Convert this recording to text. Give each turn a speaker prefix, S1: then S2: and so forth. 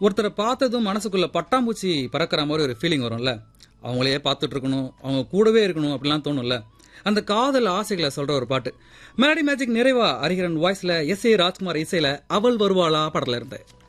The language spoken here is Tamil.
S1: ஒருத்தரை பார்த்ததும் மனசுக்குள்ள பட்டாம்பூச்சி பறக்கிற மாதிரி ஒரு ஃபீலிங் வரும்ல. அவங்களையே பார்த்துட்டு இருக்கணும், அவங்க கூடவே இருக்கணும் அப்படிலாம் தோணும்ல. அந்த காதல் ஆசைகளை சொல்ற ஒரு பாட்டு. மெலடி மேஜிக் நிறைவா ஹரிஹரன் வாய்ஸ்ல எஸ் ஏ ராஜ்குமார் இசையில அவள் வருவாளா படத்துல இருந்து.